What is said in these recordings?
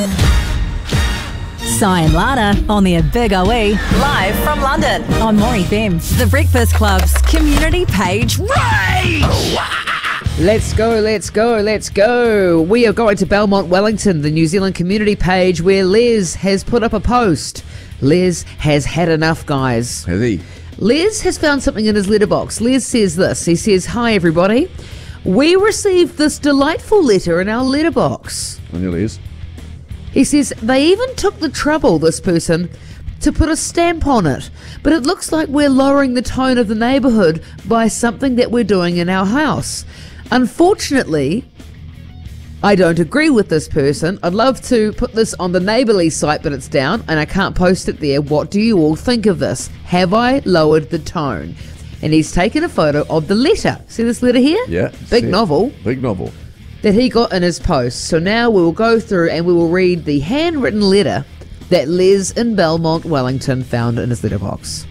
Sai and Lana on the Big OE, live from London on More FM. The Breakfast Club's community page rage! Let's go. We are going to Belmont Wellington, the New Zealand community page, where Les has put up a post. Les has had enough, guys. Has he? Les has found something in his letterbox. Les says this. He says, "Hi, everybody. We received this delightful letter in our letterbox." On your Les. He says, "They even took the trouble, this person, to put a stamp on it. But it looks like we're lowering the tone of the neighbourhood by something that we're doing in our house. Unfortunately, I don't agree with this person. I'd love to put this on the Neighbourly site, but it's down and I can't post it there. What do you all think of this? Have I lowered the tone?" And he's taken a photo of the letter. See this letter here? Yeah. Big novel. Big novel. That he got in his post. So now we will go through and we will read the handwritten letter that Les in Belmont, Wellington found in his letterbox.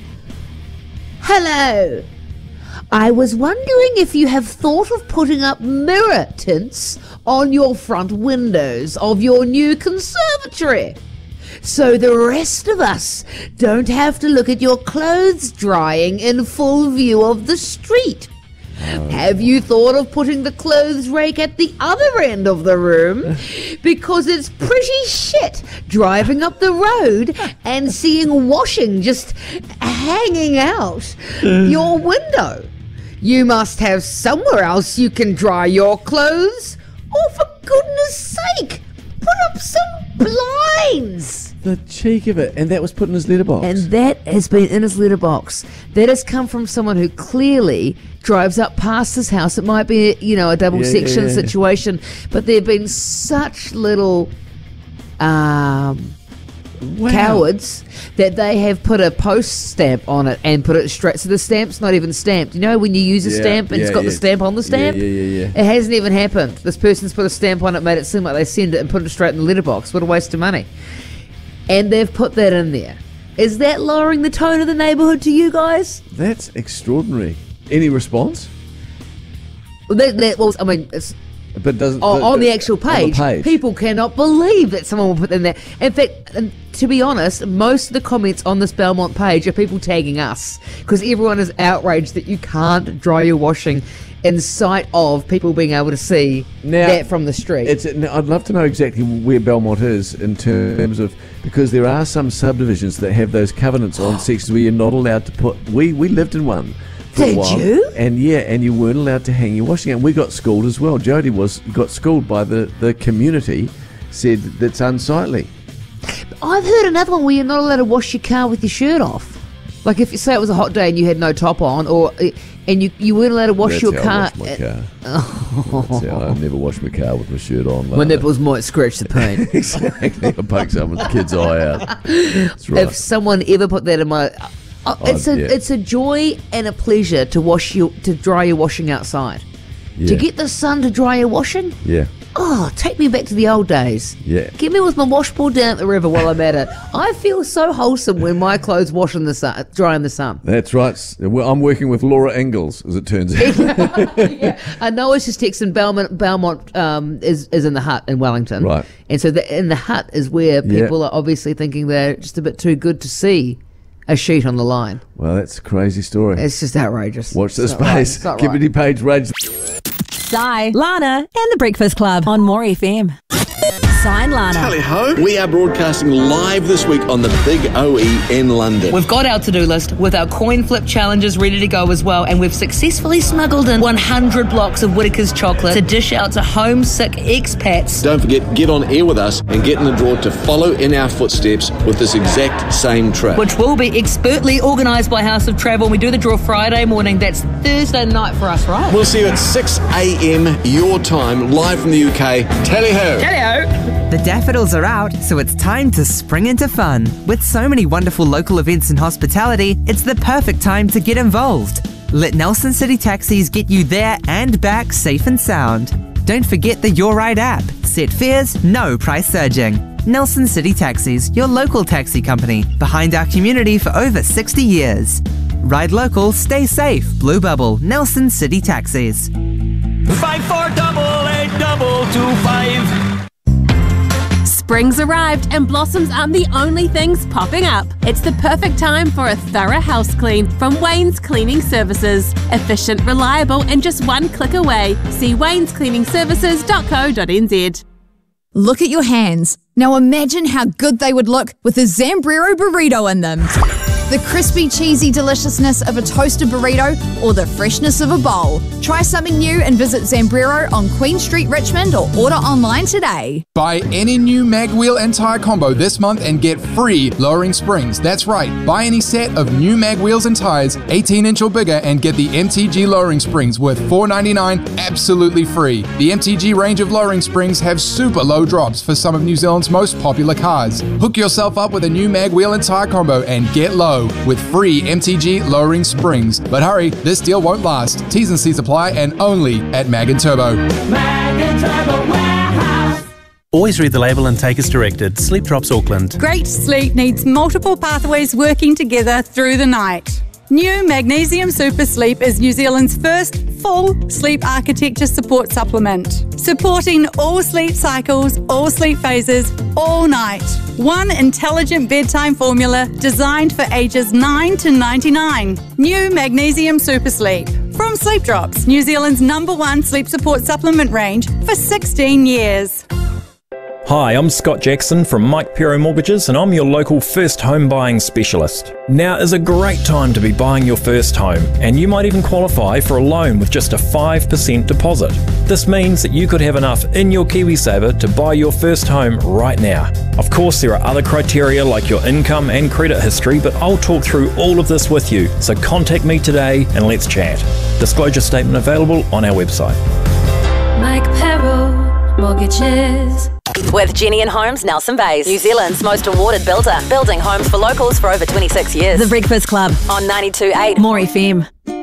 "Hello. I was wondering if you have thought of putting up mirror tints on your front windows of your new conservatory, so the rest of us don't have to look at your clothes drying in full view of the street. Have you thought of putting the clothes rake at the other end of the room? Because it's pretty shit driving up the road and seeing washing just hanging out your window. You must have somewhere else you can dry your clothes. Oh, for goodness sake, put up some blinds." The cheek of it. And that was put in his letterbox. And that has been in his letterbox. That has come from someone who clearly drives up past his house. It might be, a double section situation, but there have been such little cowards that they have put a post stamp on it and put it straight. So the stamp's not even stamped. You know when you use a stamp and it's got the stamp on the stamp? Yeah. It hasn't even happened. This person's put a stamp on it, made it seem like they send it and put it straight in the letterbox. What a waste of money. And they've put that in there. Is that lowering the tone of the neighbourhood to you guys? That's extraordinary. Any response? It's But doesn't on the actual page, on the page, people cannot believe that someone will put in there. In fact, to be honest, most of the comments on this Belmont page are people tagging us because everyone is outraged that you can't dry your washing in sight of people being able to see that from the street. I'd love to know exactly where Belmont is in terms of, because there are some subdivisions that have those covenants on sections where you're not allowed to put. We lived in one. Did you? And you weren't allowed to hang your washing out. And we got schooled as well. Jody got schooled by the community, said that's unsightly. I've heard another one where you're not allowed to wash your car with your shirt off. Like if you say it was a hot day and you had no top on, and you weren't allowed to wash your car. That's how I never washed my car with my shirt on. My nipples might scratch the paint. Exactly. I poke someone's kid's eye out. That's right. If someone ever put that in my... It's a joy and a pleasure to dry your washing outside. Yeah. To get the sun to dry your washing. Yeah. Oh, take me back to the old days. Yeah. Get me with my washboard down at the river while I'm at it. I feel so wholesome when my clothes wash in the sun, dry in the sun. That's right. I'm working with Laura Ingalls, as it turns out. Yeah. I know it's just texting Belmont is in the hut in Wellington. Right. And so in the hut is where people are obviously thinking they're just a bit too good to see a sheet on the line. Well, that's a crazy story. It's just outrageous. Watch this space. Community page rage. Sai, Lana, and the Breakfast Club on More FM. Sai and Lana. Tally ho. We are broadcasting live this week on the Big OE in London. We've got our to-do list with our coin flip challenges ready to go as well, and we've successfully smuggled in 100 blocks of Whittaker's chocolate to dish out to homesick expats. Don't forget, get on air with us and get in the draw to follow in our footsteps with this exact same trip. Which will be expertly organised by House of Travel. We do the draw Friday morning. That's Thursday night for us, right? We'll see you at 6 a.m. your time, live from the UK. Tally ho. Tally ho. The daffodils are out, so it's time to spring into fun. With so many wonderful local events and hospitality, it's the perfect time to get involved. Let Nelson City Taxis get you there and back safe and sound. Don't forget the Your Ride app. Set fares, no price surging. Nelson City Taxis, your local taxi company, behind our community for over 60 years. Ride local, stay safe. Blue Bubble, Nelson City Taxis. 5488 225. Spring's arrived and blossoms aren't the only things popping up. It's the perfect time for a thorough house clean from Wayne's Cleaning Services. Efficient, reliable, and just one click away. See waynescleaningservices.co.nz. Look at your hands. Now imagine how good they would look with a Zambrero burrito in them. The crispy, cheesy deliciousness of a toasted burrito or the freshness of a bowl. Try something new and visit Zambrero on Queen Street, Richmond, or order online today. Buy any new mag wheel and tyre combo this month and get free lowering springs. That's right. Buy any set of new mag wheels and tyres, 18-inch or bigger, and get the MTG lowering springs worth $4.99 absolutely free. The MTG range of lowering springs have super low drops for some of New Zealand's most popular cars. Hook yourself up with a new mag wheel and tyre combo and get low with free MTG lowering springs. But hurry, this deal won't last. T's and C's apply and only at Mag & Turbo. Mag & Turbo Warehouse. Always read the label and take as directed. Sleep Drops Auckland. Great sleep needs multiple pathways working together through the night. New Magnesium Super Sleep is New Zealand's first full sleep architecture support supplement, supporting all sleep cycles, all sleep phases, all night. One intelligent bedtime formula designed for ages 9 to 99. New Magnesium Super Sleep. From Sleep Drops, New Zealand's #1 sleep support supplement range for 16 years. Hi, I'm Scott Jackson from Mike Pero Mortgages, and I'm your local first home buying specialist. Now is a great time to be buying your first home, and you might even qualify for a loan with just a 5% deposit. This means that you could have enough in your KiwiSaver to buy your first home right now. Of course, there are other criteria like your income and credit history, but I'll talk through all of this with you, so contact me today and let's chat. Disclosure statement available on our website. Mike Pero Mortgages. With Jenny and Homes, Nelson Bays, New Zealand's most awarded builder, building homes for locals for over 26 years. The Breakfast Club on 92.8 More FM.